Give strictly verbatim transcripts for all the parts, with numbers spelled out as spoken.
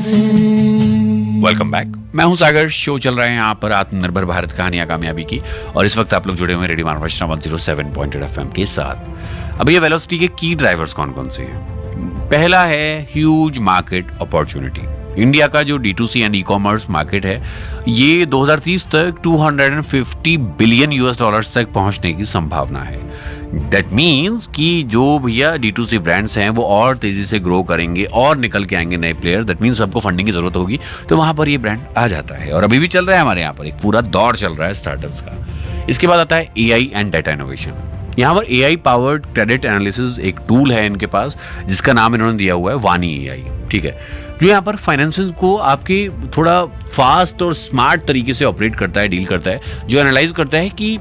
Welcome back. मैं हूं सागर। Show चल रहा है यहाँ पर आत्मनिर्भर भारत कहानियां कामयाबी की, और इस वक्त आप लोग जुड़े हुए हैं रेडियो मार्गदर्शन one zero seven point eight FM के साथ। अब ये वेलोसिटी के की ड्राइवर्स कौन कौन से हैं? पहला है ह्यूज मार्केट अपॉर्चुनिटी। इंडिया का जो D to C and e commerce market है, ये दो हज़ार तीस तक दो सौ पचास बिलियन यूएस डॉलर्स तक पहुंचने की संभावना है। दैट मीन्स कि जो भैया डी टू सी ब्रांड्स हैं वो और तेजी से ग्रो करेंगे और निकल के आएंगे नए प्लेयर। दैट मीन्स सबको फंडिंग की जरूरत होगी, तो वहां पर ये ब्रांड आ जाता है, और अभी भी चल रहा है हमारे यहाँ पर एक पूरा दौर चल रहा है स्टार्टअप्स का। इसके बाद आता है एआई एंड डाटा इनोवेशन। यहाँ पर एआई पावर्ड क्रेडिट एनालिसिस एक टूल है इनके पास, जिसका नाम इन्होंने दिया हुआ है वानी एआई। ठीक है, जो यहाँ पर फाइनेंसेस को आपके थोड़ा फास्ट और स्मार्ट तरीके से ऑपरेट करता है, डील करता है, जो एनालाइज करता है कि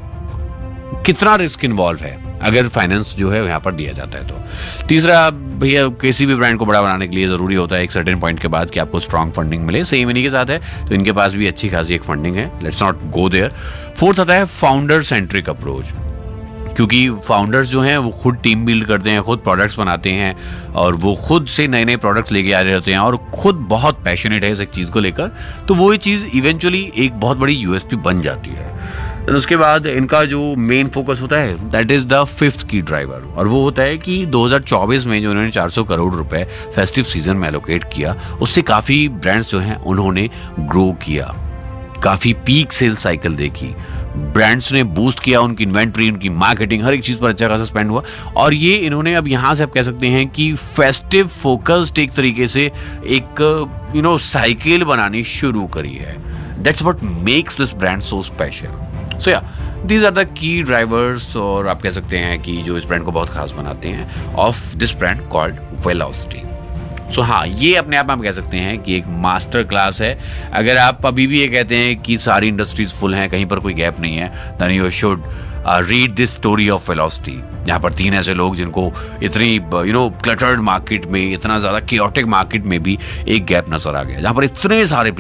कितना रिस्क इन्वॉल्व है अगर फाइनेंस जो है यहाँ पर दिया जाता है। तो तीसरा, भैया किसी भी ब्रांड को बड़ा बनाने के लिए जरूरी होता है एक सर्टेन पॉइंट के बाद कि आपको स्ट्रॉन्ग फंडिंग मिले। सेम इन्हीं के साथ है, तो इनके पास भी अच्छी खासी एक फंडिंग है। Let's not go there. Fourth आता है फाउंडर सेंट्रिक अप्रोच, क्योंकि फाउंडर्स जो हैं वो खुद टीम बिल्ड करते हैं, खुद प्रोडक्ट्स बनाते हैं, और वो खुद से नए नए प्रोडक्ट्स लेके आ रहे होते हैं, और खुद बहुत पैशनेट है इस एक चीज़ को लेकर। तो वो ये चीज़ इवेंचुअली एक बहुत बड़ी यूएसपी बन जाती है। तो उसके बाद इनका जो मेन फोकस होता है, दैट इज द फिफ्थ की ड्राइवर, और वो होता है कि दो हज़ार चौबीस में जो उन्होंने चार सौ करोड़ रुपए फेस्टिव सीजन में एलोकेट किया, उससे काफ़ी ब्रांड्स जो हैं उन्होंने ग्रो किया, काफ़ी पीक सेल साइकिल देखी, ब्रांड्स ने बूस्ट किया, उनकी इन्वेंट्री, उनकी मार्केटिंग, हर एक चीज़ पर अच्छा खासा स्पेंड हुआ। और ये इन्होंने अब यहाँ से आप कह सकते हैं कि फेस्टिव फोकस्ड एक तरीके से एक यू नो साइकिल बनानी शुरू करी है। That's what makes this brand so special. सो या these are the key drivers, और आप कह सकते हैं कि जो इस ब्रांड को बहुत खास बनाते हैं, of this brand called velocity. So so, हाँ, ये अपने आप में आप कह सकते हैं कि एक मास्टर क्लास है। अगर आप अभी भी ये कहते हैं कि सारी इंडस्ट्रीज फुल हैं, कहीं पर कोई गैप नहीं है, then you should read this story of velocity. यहाँ पर तीन ऐसे लोग जिनको इतनी यू नो क्लटर्ड मार्केट में, इतना ज़्यादा केओटिक मार्केट में भी एक गैप नजर आ गया, जहाँ पर इतने सारे